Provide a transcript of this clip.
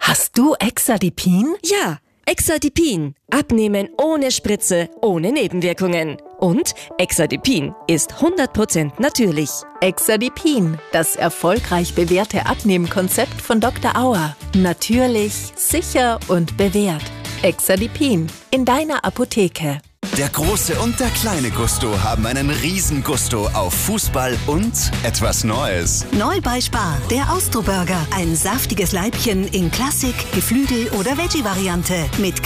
Hast du Exadipin? Ja, Exadipin. Abnehmen ohne Spritze, ohne Nebenwirkungen. Und Exadipin ist 100% natürlich. Exadipin, das erfolgreich bewährte Abnehmkonzept von Dr. Auer. Natürlich, sicher und bewährt. Exadipin in deiner Apotheke. Der große und der kleine Gusto haben einen riesen Gusto auf Fußball und etwas Neues. Neu bei Spar, der Austro-Burger. Ein saftiges Leibchen in Klassik, Geflügel oder Veggie-Variante. Mit